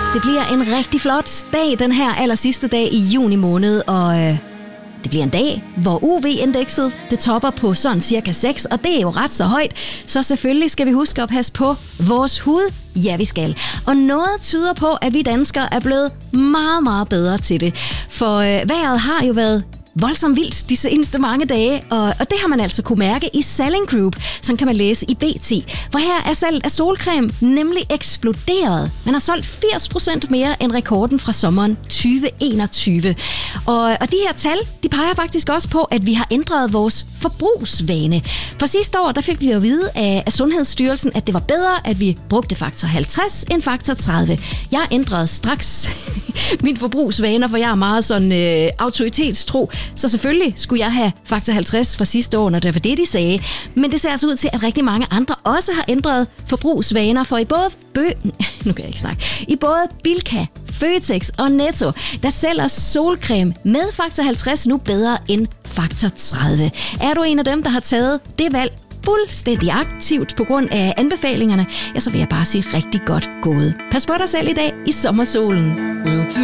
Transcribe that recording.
Det bliver en rigtig flot dag, den her allersidste dag i juni måned, og det bliver en dag, hvor UV-indekset det topper på sådan cirka 6, og det er jo ret så højt, så selvfølgelig skal vi huske at passe på vores hud. Ja, vi skal. Og noget tyder på, at vi danskere er blevet meget, meget bedre til det. For vejret har jo været voldsomt vildt de seneste mange dage, og det har man altså kunne mærke i Salling Group, som kan man læse i BT. For her er salget af solcreme nemlig eksploderet. Man har solgt 80% mere end rekorden fra sommeren 2021. Og de her tal, de peger faktisk også på, at vi har ændret vores forbrugsvane. For sidste år, der fik vi jo at vide af Sundhedsstyrelsen, at det var bedre, at vi brugte faktor 50 end faktor 30. Jeg ændrede straks mine forbrugsvaner, for jeg er meget sådan autoritetstro. Så selvfølgelig skulle jeg have faktor 50 fra sidste år, når det var det, de sagde. Men det ser altså ud til, at rigtig mange andre også har ændret forbrugsvaner, for i både Bilka, Føtex og Netto, der sælger solcreme med faktor 50 nu bedre end faktor 30. Er du en af dem, der har taget det valg fuldstændig aktivt på grund af anbefalingerne, ja, så vil jeg bare sige rigtig godt gået. Pas på dig selv i dag i sommersolen.